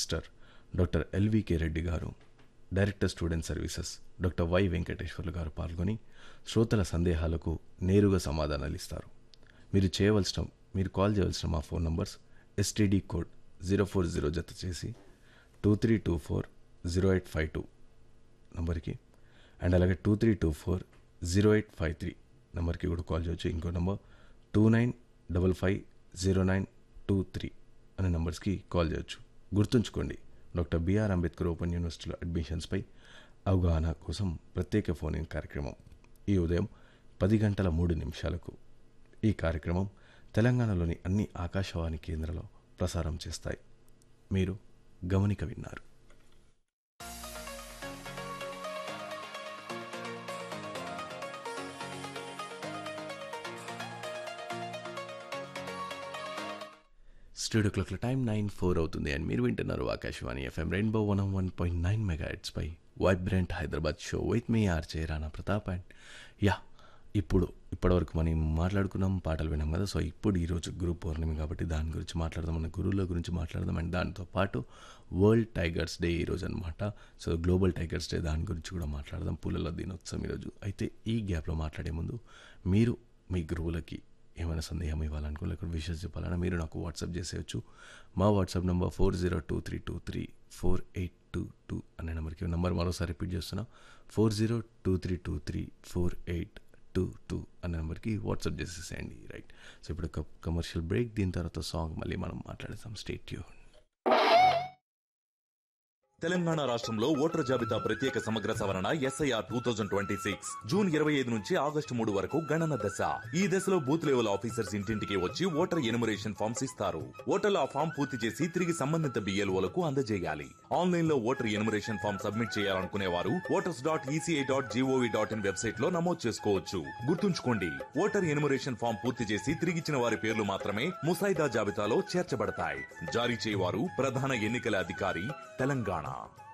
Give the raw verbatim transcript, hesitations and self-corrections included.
Register doctor LVK Reddy గారు, director student services doctor why Venkateswarlu గారు పాల్గొని శ్రోతల సందేహాలకు నేరుగా సమాధానాలు ఇస్తారు. మీరు చేయవలసిన మీరు కాల్ చేయవలసిన మా phone numbers STD code zero four zero జత చేసి two three two four zero eight five two నంబర్కి అండ్ అలాగే two three two four zero eight five three నెంబర్కి కూడా కాల్ చేయొచ్చు. ఇంకో number two nine double five zero nine two three అనే నెంబర్స్కి కాల్ చేయొచ్చు. గుర్తుంచుకోండి, డాక్టర్ బిఆర్ అంబేద్కర్ ఓపెన్ యూనివర్సిటీలో అడ్మిషన్స్పై అవగాహన కోసం ప్రత్యేక ఫోన్ ఇన్ కార్యక్రమం ఈ ఉదయం పది గంటల మూడు నిమిషాలకు. ఈ కార్యక్రమం తెలంగాణలోని అన్ని ఆకాశవాణి కేంద్రాల్లో ప్రసారం చేస్తాయి. మీరు గమనిక విన్నారు. స్టూడియో క్లాక్ల టైం నైన్ ఫోర్ అవుతుంది అండ్ మీరు వింటున్నారు Akashvani FM rainbow one one point nine mega hertz pi vibrant Hyderabad show with me RJ Rana Pratap. And yeah ఇప్పుడు ఇప్పటివరకు మనం మాట్లాడుకున్నాం, పాటలు విన్నాం కదా. సో ఇప్పుడు ఈరోజు గురు పౌర్ణమి కాబట్టి దాని గురించి మాట్లాడదాం, మన గురువుల గురించి మాట్లాడదాం. అండ్ దాంతో పాటు వరల్డ్ టైగర్స్ డే ఈరోజు అనమాట. సో గ్లోబల్ టైగర్స్ డే, దాని గురించి కూడా మాట్లాడదాం. పూలల దినోత్సవం ఈరోజు. అయితే ఈ గ్యాప్లో మాట్లాడే ముందు మీరు మీ గురువులకి ఏమైనా సందేహం ఇవ్వాలనుకో, లేకపోతే విషెస్ చెప్పాలన్నా మీరు నాకు వాట్సాప్ చేసేయచ్చు. మా WhatsApp number four zero two three two three four eight two two అనే నెంబర్కి. నెంబర్ మరోసారి రిపీట్ చేస్తున్నా, four zero two three two three four eight two two అనే నెంబర్కి వాట్సాప్ చేసేసేయండి. రైట్. సో ఇప్పుడు ఒక కమర్షియల్ బ్రేక్, దీని తర్వాత సాంగ్ మళ్ళీ మనం మాట్లాడేస్తాం. Stay tune. తెలంగాణ రాష్ట్రంలో ఓటర్ జాబితా ప్రత్యేక సమగ్ర సవరణ SIR two thousand twenty six June ఇరవై ఐదు నుంచి ఆగస్టు మూడు వరకు గణన దశ. ఈ దశలో బూత్ లెవెల్ ఆఫీసర్స్ ఇంటింటికి వచ్చి ఓటర్ ఎనుమరేషన్ ఫామ్స్ ఇస్తారు. ఓటర్లు ఆ ఫామ్ పూర్తి చేసి తిరిగి సంబంధిత బిఎల్ఓలకు అందజేయాలి. ఆన్లైన్ లో ఓటర్ ఎనుమరేషన్ ఫామ్ సబ్మిట్ చేయాలనుకునే వారు voters dot ECI dot GOV dot in website లో నమోదు చేసుకోవచ్చు. గుర్తుంచుకోండి, ఓటర్ ఎనుమరేషన్ ఫామ్ పూర్తి చేసి తిరిగిచ్చిన వారి పేర్లు మాత్రమే ముసాయిదా జాబితాలో చేర్చబడతాయి. జారీ చేయవారు ప్రధాన ఎన్నికల అధికారి, తెలంగాణ.